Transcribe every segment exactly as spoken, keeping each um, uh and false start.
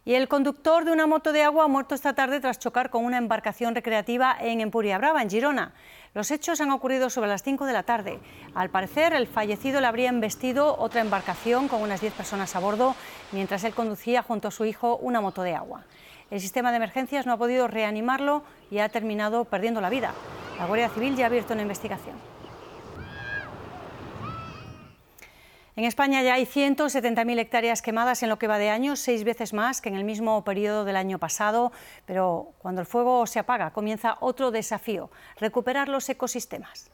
Y el conductor de una moto de agua ha muerto esta tarde tras chocar con una embarcación recreativa en Empuriabrava, en Girona. Los hechos han ocurrido sobre las cinco de la tarde. Al parecer, el fallecido le habría embestido otra embarcación con unas diez personas a bordo, mientras él conducía junto a su hijo una moto de agua. El sistema de emergencias no ha podido reanimarlo y ha terminado perdiendo la vida. La Guardia Civil ya ha abierto una investigación. En España ya hay ciento setenta mil hectáreas quemadas en lo que va de año, seis veces más que en el mismo periodo del año pasado. Pero cuando el fuego se apaga, comienza otro desafío: recuperar los ecosistemas.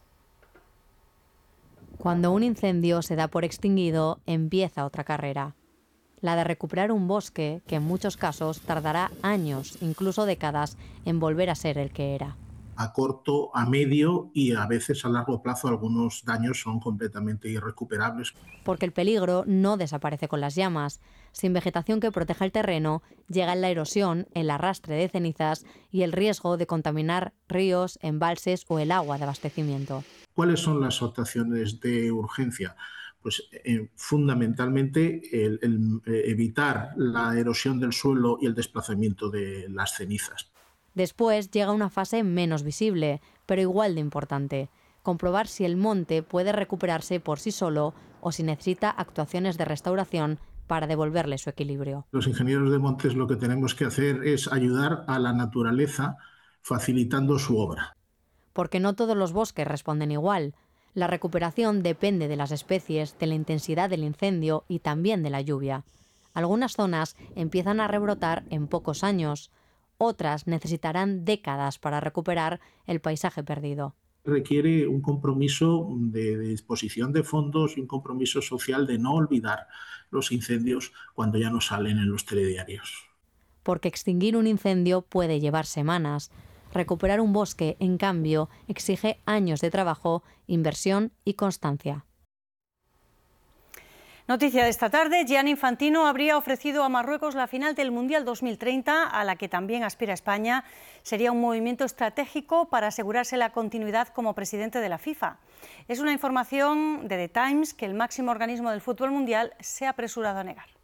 Cuando un incendio se da por extinguido, empieza otra carrera. La de recuperar un bosque que en muchos casos tardará años, incluso décadas, en volver a ser el que era. A corto, a medio y a veces a largo plazo algunos daños son completamente irrecuperables. Porque el peligro no desaparece con las llamas. Sin vegetación que proteja el terreno, llega la erosión, el arrastre de cenizas y el riesgo de contaminar ríos, embalses o el agua de abastecimiento. ¿Cuáles son las actuaciones de urgencia? Pues eh, fundamentalmente el, el, eh, evitar la erosión del suelo y el desplazamiento de las cenizas. Después llega una fase menos visible, pero igual de importante: comprobar si el monte puede recuperarse por sí solo o si necesita actuaciones de restauración para devolverle su equilibrio. Los ingenieros de montes lo que tenemos que hacer es ayudar a la naturaleza facilitando su obra. Porque no todos los bosques responden igual. La recuperación depende de las especies, de la intensidad del incendio y también de la lluvia. Algunas zonas empiezan a rebrotar en pocos años. Otras necesitarán décadas para recuperar el paisaje perdido. Requiere un compromiso de, de disposición de fondos y un compromiso social de no olvidar los incendios cuando ya no salen en los telediarios. Porque extinguir un incendio puede llevar semanas. Recuperar un bosque, en cambio, exige años de trabajo, inversión y constancia. Noticia de esta tarde: Gianni Infantino habría ofrecido a Marruecos la final del Mundial dos mil treinta, a la que también aspira España. Sería un movimiento estratégico para asegurarse la continuidad como presidente de la FIFA. Es una información de The Times que el máximo organismo del fútbol mundial se ha apresurado a negar.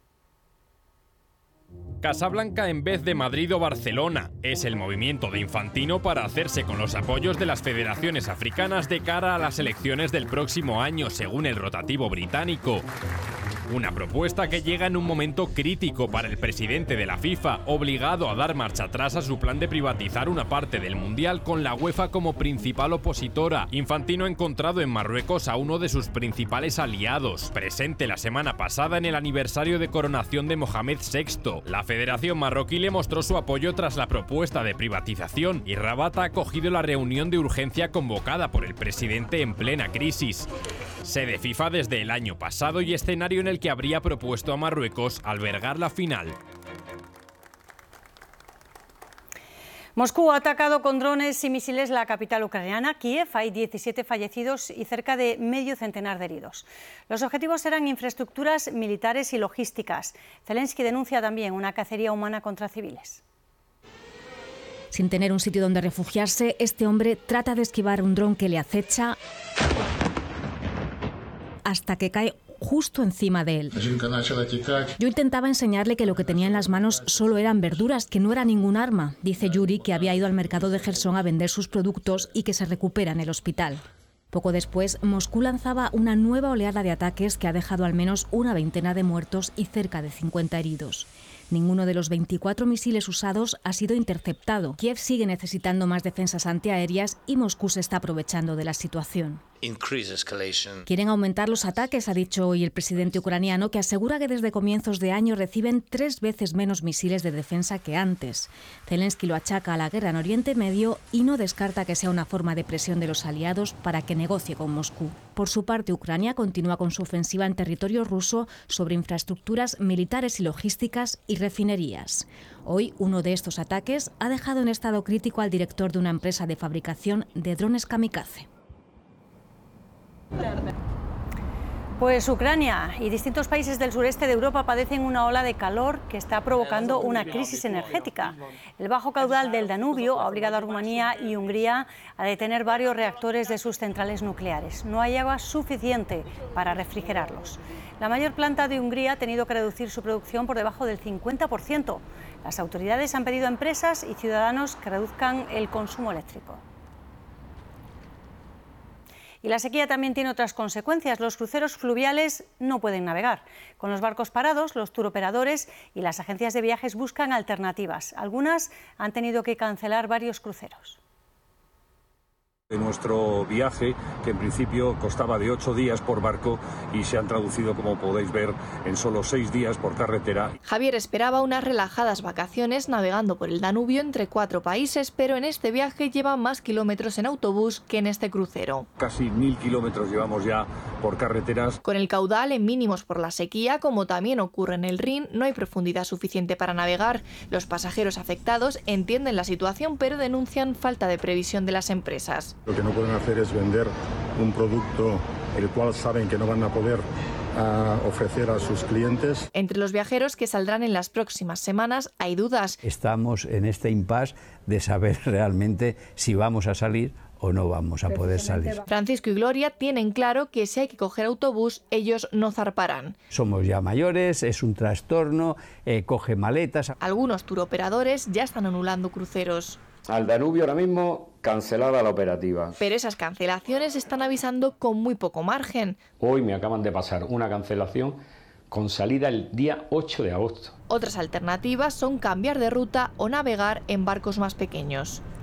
Casablanca en vez de Madrid o Barcelona es el movimiento de Infantino para hacerse con los apoyos de las federaciones africanas de cara a las elecciones del próximo año, según el rotativo británico. Una propuesta que llega en un momento crítico para el presidente de la FIFA, obligado a dar marcha atrás a su plan de privatizar una parte del Mundial con la UEFA como principal opositora. Infantino ha encontrado en Marruecos a uno de sus principales aliados, presente la semana pasada en el aniversario de coronación de Mohamed sexto. La Federación Marroquí le mostró su apoyo tras la propuesta de privatización y Rabat ha acogido la reunión de urgencia convocada por el presidente en plena crisis. Sede FIFA desde el año pasado y escenario en el que habría propuesto a Marruecos albergar la final. Moscú ha atacado con drones y misiles la capital ucraniana, Kiev. Hay diecisiete fallecidos y cerca de medio centenar de heridos. Los objetivos eran infraestructuras militares y logísticas. Zelensky denuncia también una cacería humana contra civiles. Sin tener un sitio donde refugiarse, este hombre trata de esquivar un dron que le acecha hasta que cae justo encima de él. Yo intentaba enseñarle que lo que tenía en las manos solo eran verduras, que no era ningún arma. Dice Yuri que había ido al mercado de Jersón a vender sus productos y que se recupera en el hospital. Poco después, Moscú lanzaba una nueva oleada de ataques que ha dejado al menos una veintena de muertos y cerca de cincuenta heridos. Ninguno de los veinticuatro misiles usados ha sido interceptado. Kiev sigue necesitando más defensas antiaéreas y Moscú se está aprovechando de la situación. Quieren aumentar los ataques, ha dicho hoy el presidente ucraniano, que asegura que desde comienzos de año reciben tres veces menos misiles de defensa que antes. Zelensky lo achaca a la guerra en Oriente Medio y no descarta que sea una forma de presión de los aliados para que negocie con Moscú. Por su parte, Ucrania continúa con su ofensiva en territorio ruso sobre infraestructuras militares y logísticas y refinerías. Hoy, uno de estos ataques ha dejado en estado crítico al director de una empresa de fabricación de drones kamikaze. Pues Ucrania y distintos países del sureste de Europa padecen una ola de calor que está provocando una crisis energética. El bajo caudal del Danubio ha obligado a Rumanía y Hungría a detener varios reactores de sus centrales nucleares. No hay agua suficiente para refrigerarlos. La mayor planta de Hungría ha tenido que reducir su producción por debajo del cincuenta por ciento. Las autoridades han pedido a empresas y ciudadanos que reduzcan el consumo eléctrico. Y la sequía también tiene otras consecuencias. Los cruceros fluviales no pueden navegar. Con los barcos parados, los turoperadores y las agencias de viajes buscan alternativas. Algunas han tenido que cancelar varios cruceros. De nuestro viaje, que en principio costaba de ocho días por barco y se han traducido, como podéis ver, en solo seis días por carretera. Javier esperaba unas relajadas vacaciones navegando por el Danubio entre cuatro países, pero en este viaje lleva más kilómetros en autobús que en este crucero. Casi mil kilómetros llevamos ya por carreteras. Con el caudal en mínimos por la sequía, como también ocurre en el Rin, no hay profundidad suficiente para navegar. Los pasajeros afectados entienden la situación, pero denuncian falta de previsión de las empresas. Lo que no pueden hacer es vender un producto el cual saben que no van a poder uh, ofrecer a sus clientes. Entre los viajeros que saldrán en las próximas semanas hay dudas. Estamos en este impasse de saber realmente si vamos a salir o no vamos a poder salir. Francisco y Gloria tienen claro que si hay que coger autobús, ellos no zarparán. Somos ya mayores, es un trastorno, eh, coge maletas. Algunos turoperadores ya están anulando cruceros. Al Danubio ahora mismo cancelada la operativa. Pero esas cancelaciones están avisando con muy poco margen. Hoy me acaban de pasar una cancelación con salida el día ocho de agosto. Otras alternativas son cambiar de ruta o navegar en barcos más pequeños.